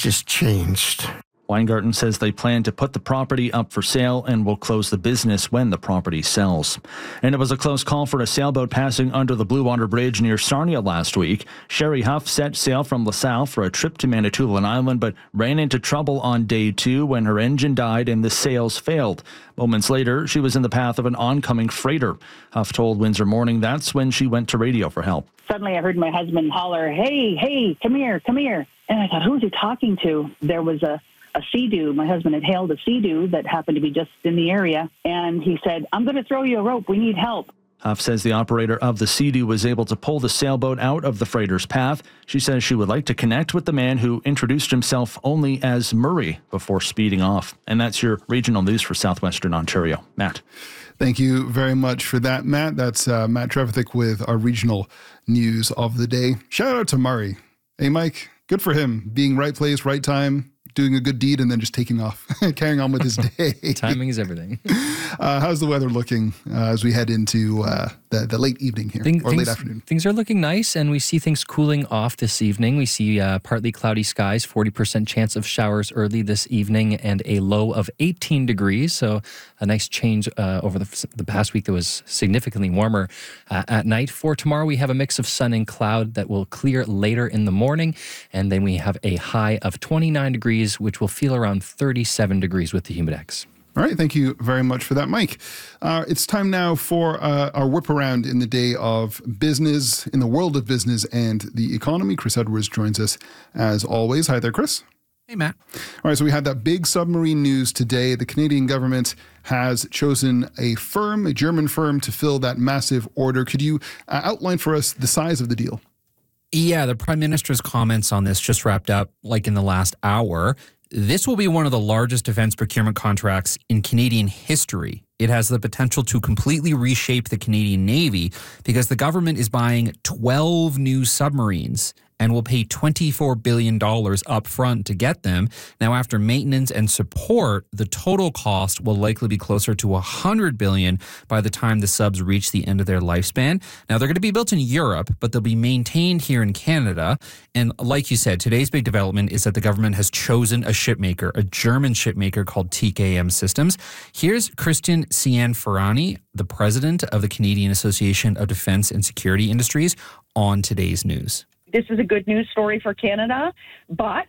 just changed. Weingarten says they plan to put the property up for sale and will close the business when the property sells. And it was a close call for a sailboat passing under the Blue Water Bridge near Sarnia last week. Sherry Huff set sail from LaSalle for a trip to Manitoulin Island, but ran into trouble on day 2 when her engine died and the sails failed. Moments later, she was in the path of an oncoming freighter. Huff told Windsor Morning that's when she went to radio for help. Suddenly I heard my husband holler, hey, come here. And I thought, who's he talking to? There was a Sea-Doo. My husband had hailed a Sea-Doo that happened to be just in the area. And he said, I'm going to throw you a rope. We need help. Huff says the operator of the Sea-Doo was able to pull the sailboat out of the freighter's path. She says she would like to connect with the man who introduced himself only as Murray before speeding off. And that's your regional news for Southwestern Ontario. Matt. Thank you very much for that, Matt. That's Matt Trevithick with our regional news of the day. Shout out to Murray. Hey, Mike, good for him. Being right place, right time, doing a good deed, and then just taking off, carrying on with his day. Timing is everything. How's the weather looking as we head into the late evening here, late afternoon? Things are looking nice, and we see things cooling off this evening. We see partly cloudy skies, 40% chance of showers early this evening, and a low of 18 degrees. So a nice change over the past week that was significantly warmer at night. For tomorrow, we have a mix of sun and cloud that will clear later in the morning, and then we have a high of 29 degrees, which will feel around 37 degrees with the Humidex. All right, thank you very much for that, Mike. It's time now for our whip around in the day of business, in the world of business and the economy. Chris Edwards joins us as always. Hi there, Chris. Hey, Matt. All right, so we had that big submarine news today. The Canadian government has chosen a German firm, to fill that massive order. Could you outline for us the size of the deal? Yeah, the Prime Minister's comments on this just wrapped up like in the last hour. This will be one of the largest defense procurement contracts in Canadian history. It has the potential to completely reshape the Canadian Navy because the government is buying 12 new submarines and will pay $24 billion up front to get them. Now, after maintenance and support, the total cost will likely be closer to $100 billion by the time the subs reach the end of their lifespan. Now, they're going to be built in Europe, but they'll be maintained here in Canada. And like you said, today's big development is that the government has chosen a shipmaker, a German shipmaker called TKM Systems. Here's Christian Cianfrani, the president of the Canadian Association of Defense and Security Industries, on today's news. This is a good news story for Canada, but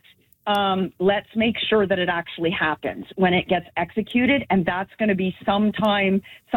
let's make sure that it actually happens when it gets executed, and that's going to be sometime.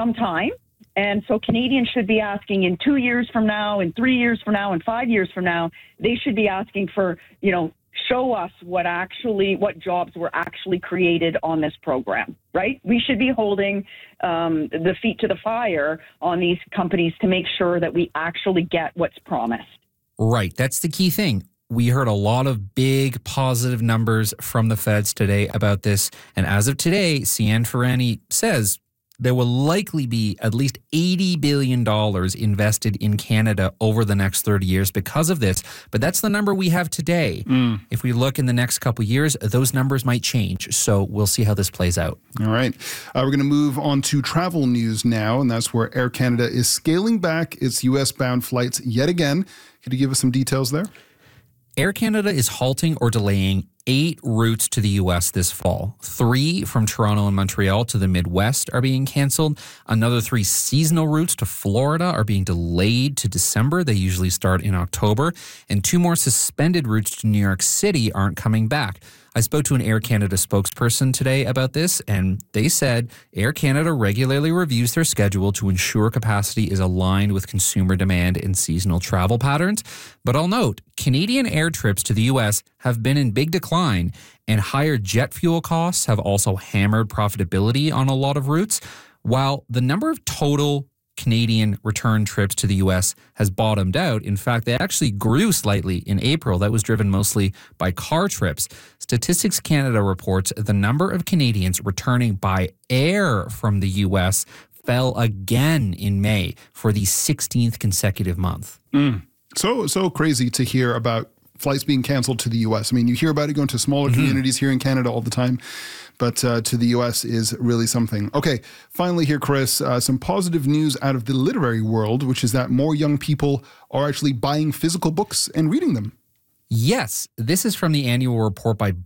And so Canadians should be asking in 2 years from now, in 3 years from now, and 5 years from now, they should be asking for, show us what jobs were actually created on this program, right? We should be holding the feet to the fire on these companies to make sure that we actually get what's promised. Right. That's the key thing. We heard a lot of big positive numbers from the feds today about this. And as of today, Cianfrani says there will likely be at least $80 billion invested in Canada over the next 30 years because of this. But that's the number we have today. If we look in the next couple of years, those numbers might change. So we'll see how this plays out. All right. We're going to move on to travel news now, and that's where Air Canada is scaling back its U.S.-bound flights yet again. Could you give us some details there? Air Canada is halting or delaying 8 routes to the U.S. this fall. 3 from Toronto and Montreal to the Midwest are being canceled. Another 3 seasonal routes to Florida are being delayed to December. They usually start in October. And 2 more suspended routes to New York City aren't coming back. I spoke to an Air Canada spokesperson today about this, and they said Air Canada regularly reviews their schedule to ensure capacity is aligned with consumer demand and seasonal travel patterns. But I'll note, Canadian air trips to the U.S. have been in big decline, and higher jet fuel costs have also hammered profitability on a lot of routes. While the number of total Canadian return trips to the U.S. has bottomed out. In fact, they actually grew slightly in April. That was driven mostly by car trips. Statistics Canada reports the number of Canadians returning by air from the U.S. fell again in May for the 16th consecutive month. So crazy to hear about flights being canceled to the U.S. I mean, you hear about it going to smaller communities here in Canada all the time, but to the U.S. is really something. Okay, finally here, Chris, some positive news out of the literary world, which is that more young people are actually buying physical books and reading them. Yes, this is from the annual report by